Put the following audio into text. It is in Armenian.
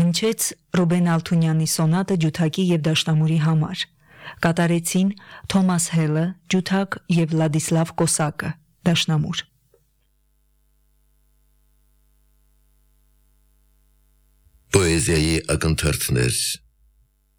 հնչեց Ռուբեն Ալթունյանի սոնատը ջութակի եւ դաշնամուրի համար։ Կատարեցին Թոմաս Հելը ջութակ եւ Վլադիսլավ Կոսակը դաշնամուր։ Պոեզիայի ակնթարթներ